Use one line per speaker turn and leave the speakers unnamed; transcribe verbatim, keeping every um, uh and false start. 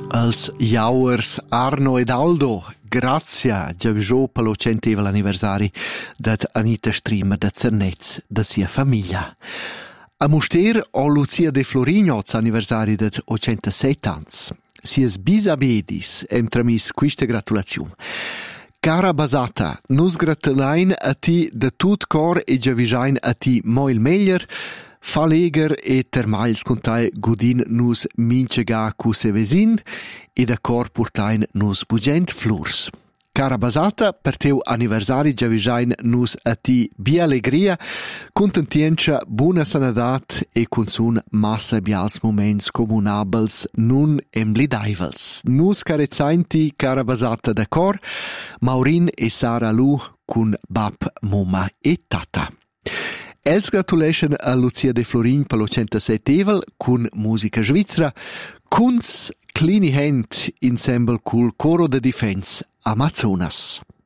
als jauers Arno ed Aldo, grazia giavisò per lo centevel anniversari dat Anita Streamer da Zernez da sia famiglia. A Muster o Lucia de Florigno anniversari dat ocentasette ans. Sies bisabedis em tramis quista gratulazione. Cara Basata, nus gratulain a ti de tut cor e giavisain a ti moil meglier. Fa leger e termals contai gudin nus mincega cu se vesin e da cor purtain nus bugent flurs. Cara Basata, per teu anniversari giavisain nus a ti bia allegria, contentientia, buona sanadat e consun massa bials moments comunabels nun emblidaivels. Nus carezzainti, cara Basata, da cor, Maurin e Sara Lu cun bab, mumma e tata. Els gratulation a Lucia de Florin per lo centosettevel cun musica svizzera, Kunz Clini Hand ensemble cul coro de Defense Amazonas.